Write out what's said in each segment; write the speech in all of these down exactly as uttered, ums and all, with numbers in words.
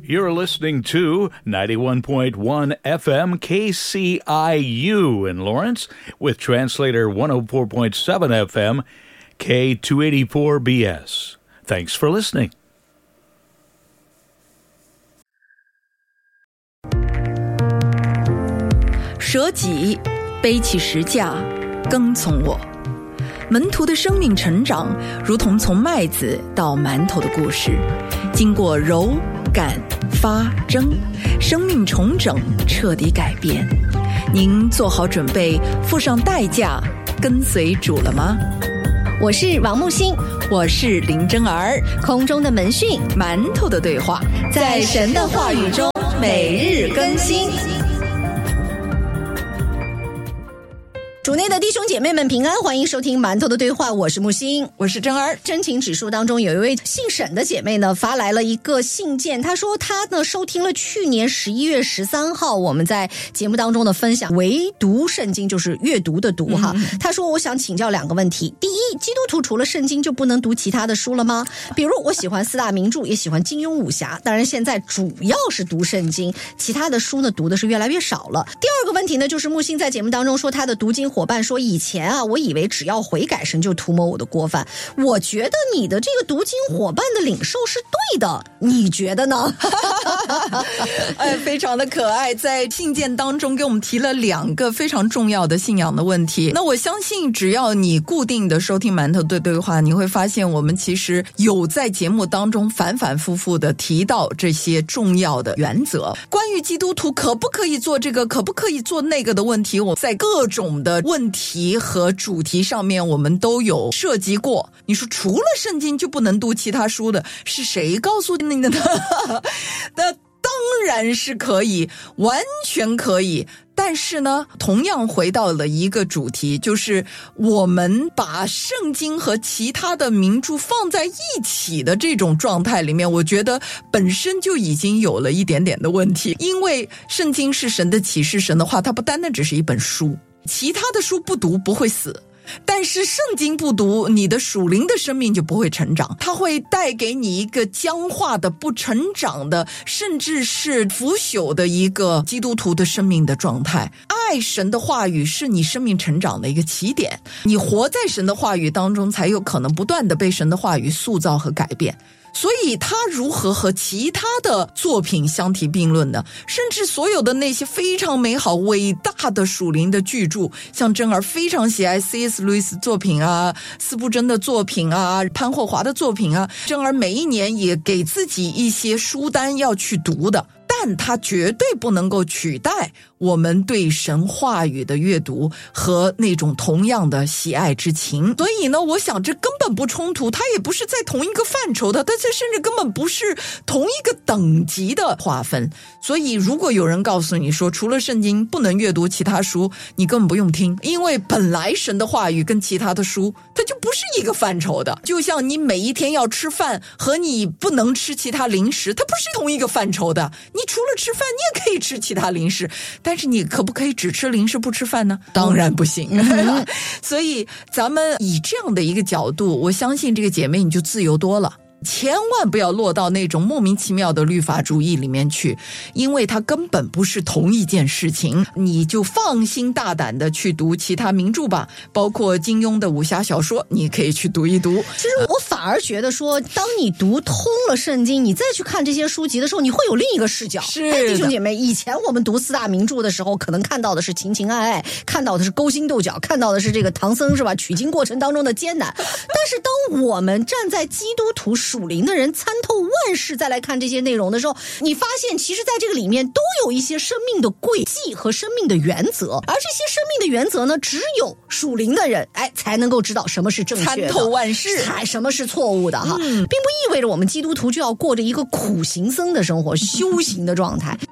You're listening to ninety-one point one F M K C I U in Lawrence with translator one oh four point seven F M K two eighty-four B S. Thanks for listening. 舍己，背起十架，跟从我。门徒的生命成长，如同从麦子到馒头的故事，经过揉、擀、发、蒸，生命重整，彻底改变。您做好准备，付上代价，跟随主了吗？ 我是王木星， 我是林真儿。 空中的门讯， 馒头的对话， 在神的话语中每日更新。主内的弟兄姐妹们平安，欢迎收听馒头的对话，我是木星， 我是真儿。 真情指数当中有一位姓沈的姐妹呢发来了一个信件，她说她呢收听了去年十一月十三号我们在节目当中的分享，唯读圣经就是阅读的读哈。嗯、她说我想请教两个问题，第一，基督徒除了圣经就不能读其他的书了吗？比如我喜欢四大名著，也喜欢金庸武侠，当然现在主要是读圣经，其他的书呢读的是越来越少了。第二个问题呢，就是木星在节目当中说他的读经伙伴说，以前啊我以为只要悔改神就涂抹我的过犯，我觉得你的这个读经伙伴的领受是对的，你觉得呢？ 哎，非常的可爱，在信件当中给我们提了两个非常重要的信仰的问题。那我相信只要你固定的收听馒头的对话，你会发现我们其实有在节目当中反反复复的提到这些重要的原则。关于基督徒可不可以做这个可不可以做那个的问题，我在各种的问题和主题上面我们都有涉及过。你说除了圣经就不能读其他书的，是谁告诉你的呢？那当然是可以，完全可以。但是呢，同样回到了一个主题，就是我们把圣经和其他的名著放在一起的这种状态里面，我觉得本身就已经有了一点点的问题。因为圣经是神的启示，神的话，它不单单只是一本书，其他的书不读不会死，但是圣经不读，你的属灵的生命就不会成长，它会带给你一个僵化的、不成长的，甚至是腐朽的一个基督徒的生命的状态。爱神的话语是你生命成长的一个起点，你活在神的话语当中，才有可能不断的被神的话语塑造和改变。所以他如何和其他的作品相提并论呢？甚至所有的那些非常美好伟大的属灵的巨著，像真儿非常喜爱 C S 路易斯作品啊，斯布珍的作品啊，潘霍华的作品啊，真儿每一年也给自己一些书单要去读的，但它绝对不能够取代我们对神话语的阅读和那种同样的喜爱之情。所以呢，我想这根本不冲突，它也不是在同一个范畴的，它这甚至根本不是同一个等级的划分。所以如果有人告诉你说除了圣经不能阅读其他书，你根本不用听，因为本来神的话语跟其他的书它就不是一个范畴的。就像你每一天要吃饭和你不能吃其他零食，它不是同一个范畴的。你除了吃饭你也可以吃其他零食，但是你可不可以只吃零食不吃饭呢？当然不行。所以咱们以这样的一个角度，我相信这个姐妹你就自由多了，千万不要落到那种莫名其妙的律法主义里面去，因为它根本不是同一件事情。你就放心大胆的去读其他名著吧，包括金庸的武侠小说你可以去读一读。 其实我反而觉得说，当你读通了圣经，你再去看这些书籍的时候，你会有另一个视角。 是哎，弟兄姐妹，以前我们读四大名著的时候，可能看到的是情情爱爱，看到的是勾心斗角，看到的是这个唐僧是吧取经过程当中的艰难。但是当我们站在基督徒属灵的人参透万事再来看这些内容的时候，你发现其实在这个里面都有一些生命的轨迹和生命的原则，而这些生命的原则呢，只有属灵的人哎才能够知道什么是正确的， 参透万事， 才什么是错误的哈、嗯，并不意味着我们基督徒就要过着一个苦行僧的生活、修行的状态。基督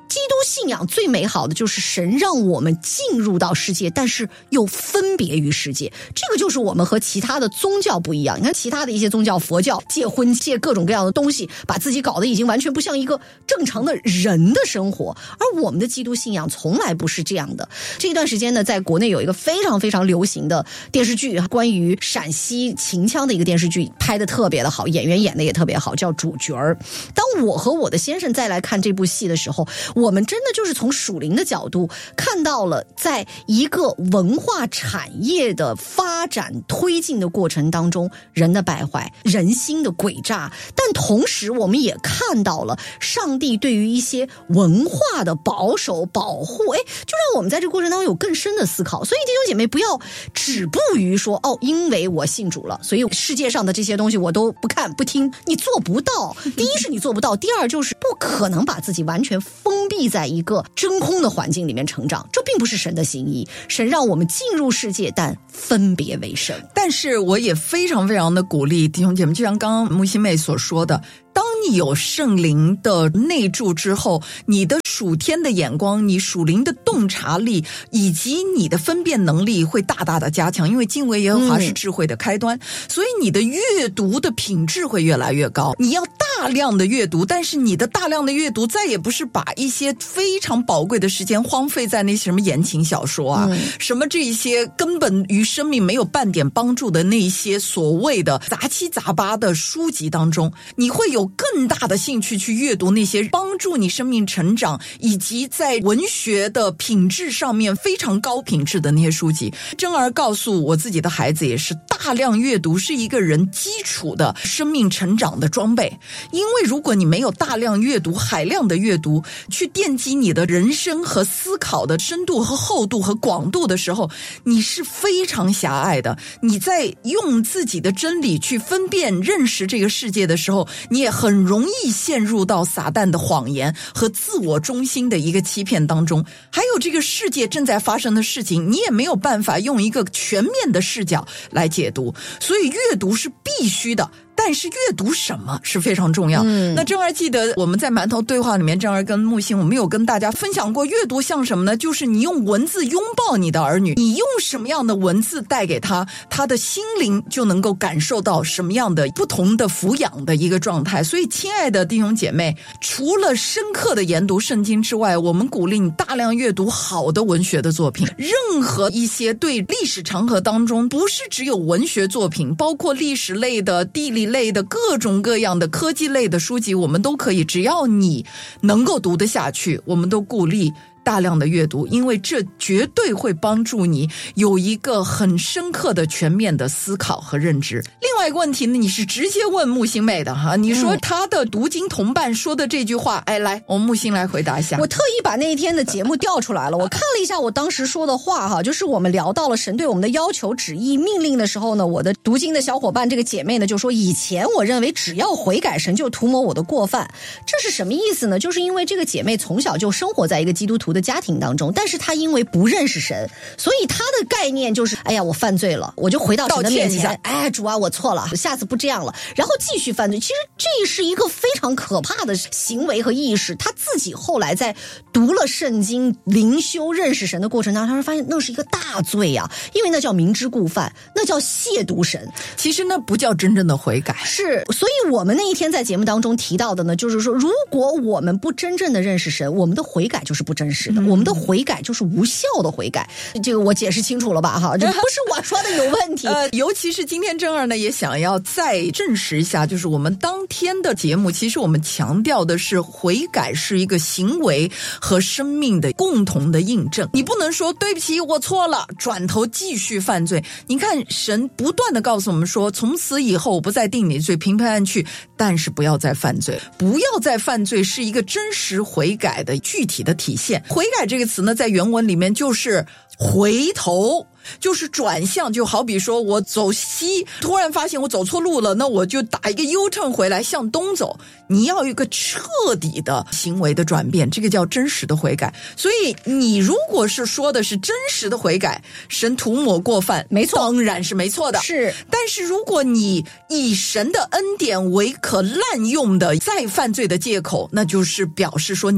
信仰最美好的就是神让我们进入到世界，但是又分别于世界。这个就是我们和其他的宗教不一样。你看其他的一些宗教，佛教戒婚戒各种各样的东西，把自己搞得已经完全不像一个正常的人的生活，而我们的基督信仰从来不是这样的。这一段时间呢，在国内有一个非常非常流行的电视剧，关于陕西秦腔的一个电视剧，拍得特别的好，演员演的也特别好，叫主角儿。当我和我的先生再来看这部戏的时候，我们真的就是从属灵的角度看到了在一个文化产业的发展推进的过程当中人的败坏，人心的诡诈，但同时我们也看到了上帝对于一些文化的保守保护，哎，就让我们在这个过程当中有更深的思考。所以弟兄姐妹不要止步于说哦，因为我信主了，所以世界上的这些东西我都不看不听，你做不到。第一是你做不到，第二就是不可能把自己完全封闭在一个真空的环境里面成长，这并不是神的心意。神让我们进入世界，但分别为圣。 但是我也非常非常的鼓励弟兄姐妹，就像刚刚木心妹所说的，当你有圣灵的内住之后，你的属天的眼光，你属灵的洞察力以及你的分辨能力会大大的加强，因为敬畏耶和华是智慧的开端、嗯、所以你的阅读的品质会越来越高。你要大量的阅读，但是你的大量的阅读再也不是把一些非常宝贵的时间荒废在那些什么言情小说啊、嗯、什么这一些根本于生命没有半点帮助的那一些所谓的杂七杂八的书籍当中，你会有更大的兴趣去阅读那些帮助你生命成长以及在文学的品质上面非常高品质的那些书籍。真儿告诉我自己的孩子也是，大量阅读是一个人基础的生命成长的装备。因为如果你没有大量阅读，海量的阅读去奠基你的人生和思考的深度和厚度和广度的时候，你是非常狭隘的。你在用自己的真理去分辨认识这个世界的时候，你也很容易陷入到撒旦的谎言和自我中心的一个欺骗当中。还有这个世界正在发生的事情，你也没有办法用一个全面的视角来解读，所以阅读是必须的。但是阅读什么是非常重要、嗯、那正儿记得我们在馒头对话里面，正儿跟木星我们有跟大家分享过，阅读像什么呢？就是你用文字拥抱你的儿女，你用什么样的文字带给他，他的心灵就能够感受到什么样的不同的抚养的一个状态。所以亲爱的弟兄姐妹，除了深刻的研读圣经之外，我们鼓励你大量阅读好的文学的作品。任何一些对历史长河当中，不是只有文学作品，包括历史类的、地理类的、各种各样的科技类的书籍，我们都可以，只要你能够读得下去，我们都鼓励大量的阅读，因为这绝对会帮助你有一个很深刻的全面的思考和认知。另外一个问题呢，你是直接问木星妹的哈，你说他的读经同伴说的这句话，哎，来，我们木星来回答一下。 我特意把那一天的节目调出来了，我看了一下我当时说的话哈，就是我们聊到了神对我们的要求、旨意、命令的时候呢，我的读经的小伙伴这个姐妹呢就说，以前我认为只要悔改，神就涂抹我的过犯。这是什么意思呢？就是因为这个姐妹从小就生活在一个基督徒的家庭当中，但是她因为不认识神，所以她的概念就是，哎呀，我犯罪了，我就回到神的面前，哎，主啊，我错了，下次不这样了，然后继续犯罪。其实这是一个非常可怕的行为和意识。她自己后来在读了圣经、灵修、认识神的过程当中，她发现那是一个大罪啊，因为那叫明知故犯，那叫亵渎神。 其实那不叫真正的悔改。 是，所以我们那一天在节目当中提到的呢，就是说，如果我们不真正的认识神，我们的悔改就是不真实的。嗯，我们的悔改就是无效的悔改，这个我解释清楚了吧？哈，这不是我说的有问题。 呃，尤其是今天正儿呢，也想要再证实一下，就是我们当天的节目，其实我们强调的是悔改是一个行为和生命的共同的印证。你不能说对不起，我错了，转头继续犯罪。你看，神不断的告诉我们说，从此以后我不再定你罪，平平安安去，但是不要再犯罪，不要再犯罪是一个真实悔改的具体的体现。悔改这个词呢，在原文里面就是回头，就是转向。就好比说我走西，突然发现我走错路了，那我就打一个 U turn 回来向东走。你要有一个彻底的行为的转变，这个叫真实的悔改。所以你如果是说的是真实的悔改，神涂抹过犯， 没错， 当然是没错的。 是， 但是如果你以神的恩典为可滥用的再犯罪的借口，那就是表示说你根本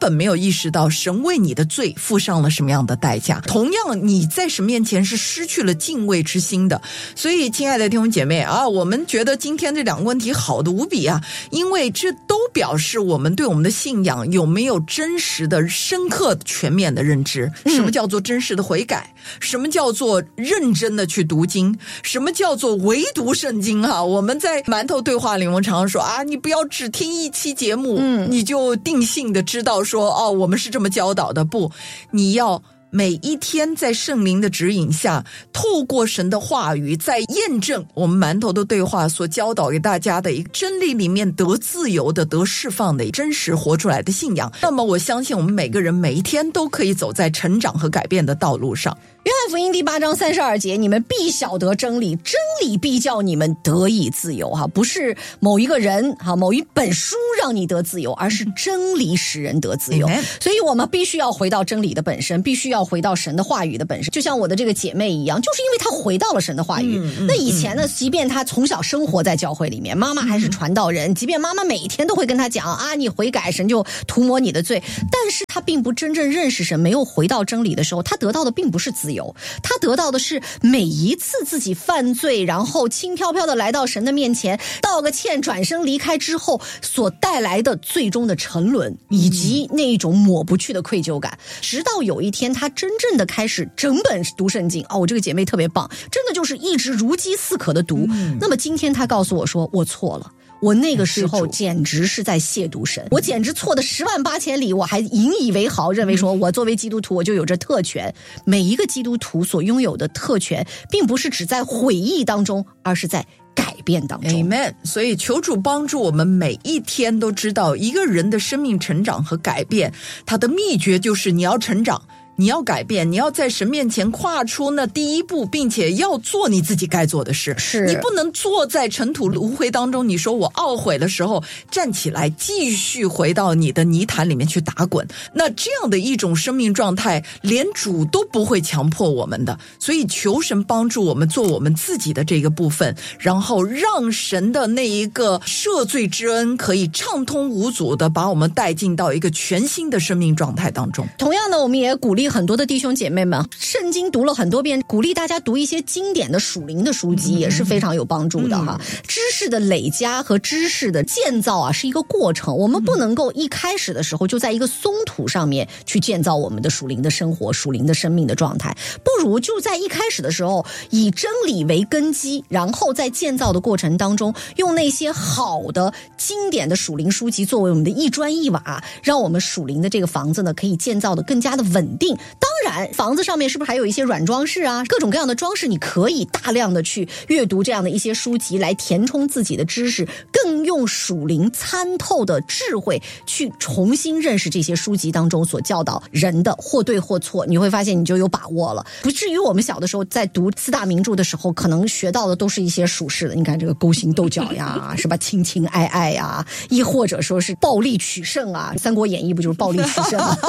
本没有意识到神为你的罪付上了什么样的代价。同样，你在神面前是失去了敬畏之心的。所以，亲爱的弟兄姐妹啊，我们觉得今天这两个问题好的无比啊，因为这都表示我们对我们的信仰有没有真实的、深刻、全面的认知。什么叫做真实的悔改？什么叫做认真的去读经？什么叫做唯读圣经啊？我们在馒头对话里，我们常常说啊，你不要只听一期节目，嗯，你就定性的知道说哦，我们是这么教导的。不，你要每一天在圣灵的指引下，透过神的话语，在验证我们馒头的对话所教导给大家的一个真理里面得自由的、得释放的真实活出来的信仰。那么我相信我们每个人每一天都可以走在成长和改变的道路上。 约翰福音第八章三十二节，你们必晓得真理，真理必叫你们得以自由。哈，不是某一个人哈，某一本书让你得自由，而是真理使人得自由。所以我们必须要回到真理的本身，必须要回到神的话语的本身。就像我的这个姐妹一样，就是因为她回到了神的话语。嗯嗯、那以前呢，即便她从小生活在教会里面，妈妈还是传道人，即便妈妈每一天都会跟她讲啊，你悔改，神就涂抹你的罪，但是她并不真正认识神，没有回到真理的时候，她得到的并不是自由。他得到的是每一次自己犯罪，然后轻飘飘的来到神的面前，道个歉，转身离开之后所带来的最终的沉沦，以及那一种抹不去的愧疚感。直到有一天他真正的开始整本读圣经，哦，我这个姐妹特别棒，真的就是一直如饥似渴的读。嗯、那么今天他告诉我说，我错了。我那个时候简直是在亵渎神，我简直错的十万八千里，我还引以为豪，认为说我作为基督徒我就有着特权。每一个基督徒所拥有的特权，并不是只在悔意当中，而是在改变当中。 Amen。 所以求主帮助我们每一天都知道一个人的生命成长和改变，它的秘诀就是你要成长，你要改变，你要在神面前跨出那第一步，并且要做你自己该做的事。 是， 你不能坐在尘土炉灰当中，你说我懊悔的时候站起来继续回到你的泥潭里面去打滚，那这样的一种生命状态连主都不会强迫我们的。所以求神帮助我们做我们自己的这个部分，然后让神的那一个赦罪之恩可以畅通无阻的把我们带进到一个全新的生命状态当中。 同样的，我们也鼓励很多的弟兄姐妹们，圣经读了很多遍，鼓励大家读一些经典的属灵的书籍，也是非常有帮助的哈。嗯、知识的累加和知识的建造啊，是一个过程，我们不能够一开始的时候就在一个松土上面去建造我们的属灵的生活、属灵的生命的状态，不如就在一开始的时候以真理为根基，然后在建造的过程当中，用那些好的经典的属灵书籍作为我们的一砖一瓦，让我们属灵的这个房子呢，可以建造的更加的稳定。当然，房子上面是不是还有一些软装饰啊，各种各样的装饰，你可以大量的去阅读这样的一些书籍来填充自己的知识，更用属灵参透的智慧去重新认识这些书籍当中所教导人的或对或错，你会发现你就有把握了。不至于我们小的时候在读四大名著的时候，可能学到的都是一些属世的，你看这个勾心斗角呀，是吧，情情爱爱呀，亦或者说是暴力取胜啊，三国演义不就是暴力取胜吗？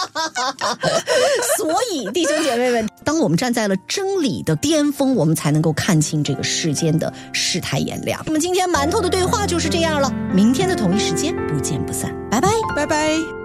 所以弟兄姐妹们，当我们站在了真理的巅峰，我们才能够看清这个世间的世态炎凉。那么今天馒头的对话就是这样了，明天的同一时间不见不散，拜拜， 拜拜。